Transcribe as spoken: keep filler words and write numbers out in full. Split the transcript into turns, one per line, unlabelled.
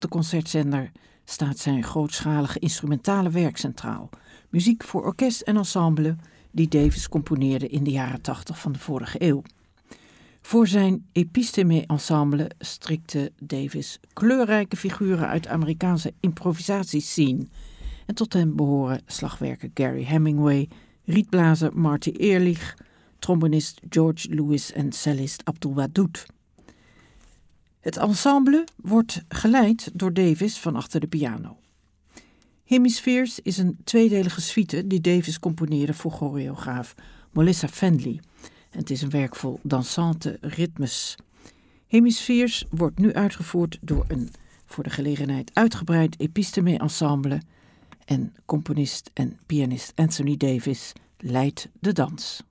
de concertzender staat zijn grootschalige instrumentale werk centraal. Muziek voor orkest en ensemble die Davis componeerde in de jaren tachtig van de vorige eeuw. Voor zijn Episteme-ensemble strikte Davis kleurrijke figuren uit de Amerikaanse improvisatiescene. En tot hem behoren slagwerker Gary Hemingway, rietblazer Marty Ehrlich, trombonist George Lewis en cellist Abdul Wadud. Het ensemble wordt geleid door Davis van achter de piano. Hemispheres is een tweedelige suite die Davis componeerde voor choreograaf Melissa Fendley. En het is een werk vol dansante ritmes. Hemispheres wordt nu uitgevoerd door een voor de gelegenheid uitgebreid episteme-ensemble en componist en pianist Anthony Davis leidt de dans.